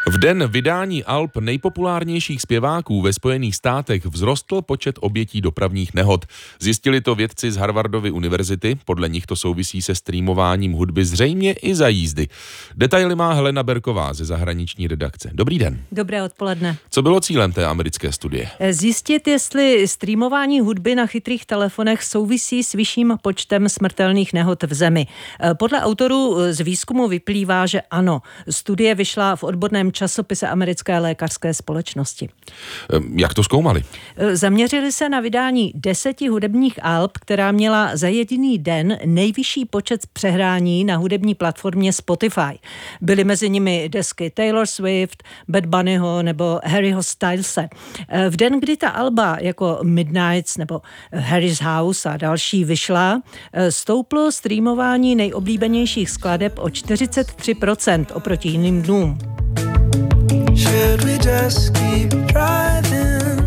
V den vydání alb nejpopulárnějších zpěváků ve Spojených státech vzrostl počet obětí dopravních nehod. Zjistili to vědci z Harvardovy univerzity, podle nich to souvisí se streamováním hudby zřejmě i za jízdy. Detaily má Helena Berková ze zahraniční redakce. Dobrý den. Dobré odpoledne. Co bylo cílem té americké studie? Zjistit, jestli streamování hudby na chytrých telefonech souvisí s vyšším počtem smrtelných nehod v zemi. Podle autorů z výzkumu vyplývá, že ano. Studie vyšla v odborném časopise Americké lékařské společnosti. Jak to zkoumali? Zaměřili se na vydání 10 hudebních alb, která měla za jediný den nejvyšší počet přehrání na hudební platformě Spotify. Byly mezi nimi desky Taylor Swift, Bad Bunnyho nebo Harryho Stylese. V den, kdy ta alba jako Midnights nebo Harry's House a další vyšla, stouplo streamování nejoblíbenějších skladeb o 43% oproti jiným dnům. Should we just keep driving?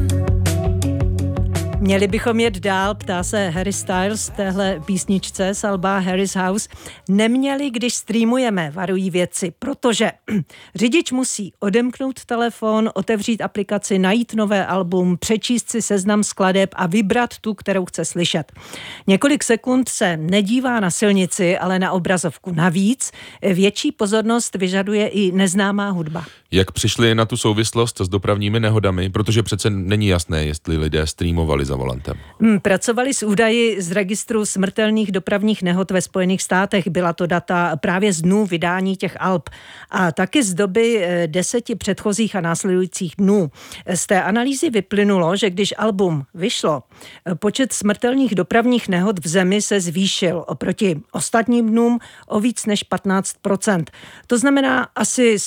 Měli bychom jet dál, ptá se Harry Styles v téhle písničce z alba Harry's House. Neměli, když streamujeme, varují vědci, protože řidič musí odemknout telefon, otevřít aplikaci, najít nové album, přečíst si seznam skladeb a vybrat tu, kterou chce slyšet. Několik sekund se nedívá na silnici, ale na obrazovku. Navíc větší pozornost vyžaduje i neznámá hudba. Jak přišli na tu souvislost s dopravními nehodami, protože přece není jasné, jestli lidé streamovali za volantem. Pracovali s údaji z registru smrtelných dopravních nehod ve Spojených státech. Byla to data právě z dnů vydání těch alb a taky z doby 10 předchozích a následujících dnů. Z té analýzy vyplynulo, že když album vyšlo, počet smrtelných dopravních nehod v zemi se zvýšil oproti ostatním dnům o víc než 15%. To znamená asi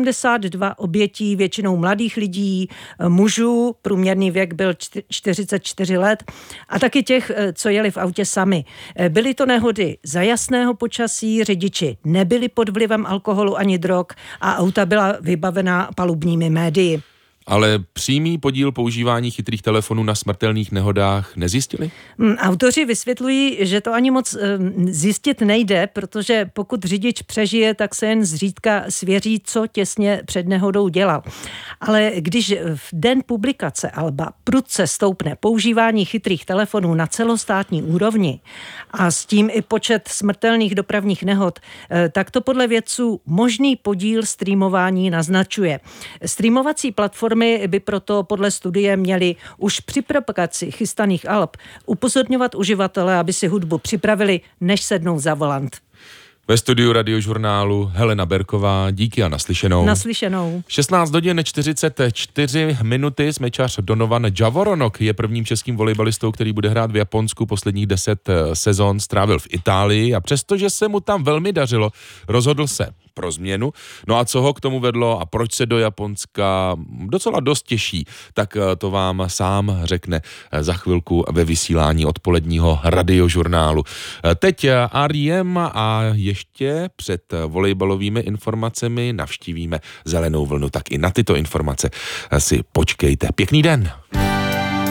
182 obětí, většinou mladých lidí, mužů, průměrný věk byl 44 let, a taky těch, co jeli v autě sami. Byly to nehody za jasného počasí, řidiči nebyli pod vlivem alkoholu ani drog a auta byla vybavená palubními médii. Ale přímý podíl používání chytrých telefonů na smrtelných nehodách nezjistili? Autoři vysvětlují, že to ani moc zjistit nejde, protože pokud řidič přežije, tak se jen zřídka svěří, co těsně před nehodou dělal. Ale když v den publikace alba prudce stoupne používání chytrých telefonů na celostátní úrovni a s tím i počet smrtelných dopravních nehod, tak to podle vědců možný podíl streamování naznačuje. Streamovací platformy by proto podle studie měly už při propagaci chystaných alb upozorňovat uživatele, aby si hudbu připravili, než sednou za volant. Ve studiu Radiožurnálu Helena Berková, díky a naslyšenou. Naslyšenou. 16 hodin 44 minuty, smečař Donovan Javoronok je prvním českým volejbalistou, který bude hrát v Japonsku. Posledních 10 sezon strávil v Itálii a přestože se mu tam velmi dařilo, rozhodl se pro změnu. No a co ho k tomu vedlo a proč se do Japonska docela dost těší, tak to vám sám řekne za chvilku ve vysílání odpoledního Radiožurnálu. Teď R.E.M. a ještě před volejbalovými informacemi navštívíme Zelenou vlnu, tak i na tyto informace si počkejte. Pěkný den!